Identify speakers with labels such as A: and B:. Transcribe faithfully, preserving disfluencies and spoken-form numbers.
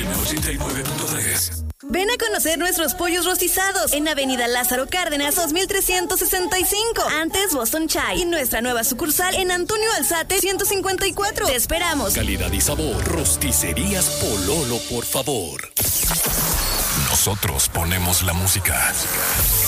A: M ochenta y nueve punto tres.
B: Ven a conocer nuestros pollos rostizados en Avenida Lázaro Cárdenas dos mil trescientos sesenta y cinco, antes Boston Chai, y nuestra nueva sucursal en Antonio Alzate ciento cincuenta y cuatro. Te esperamos.
A: Calidad y sabor. Rosticerías Pololo, por favor. Nosotros ponemos la música.